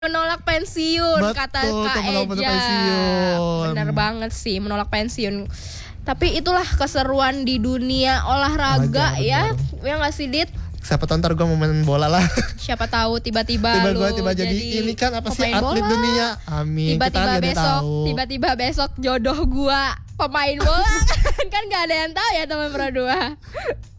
menolak pensiun. Betul, Kata Kak menolak Eja. pensiun. Bener banget sih menolak pensiun. Tapi itulah keseruan di dunia olahraga ya. Ya nggak sih Dit? Siapa tahu ntar gue mau main bola lah. Siapa tahu tiba-tiba lu Tiba jadi ini kan apa sih pemain atlet bola. dunia. Amin. Tiba-tiba besok jodoh gua pemain bola. Kan gak ada yang tahu ya teman berdua.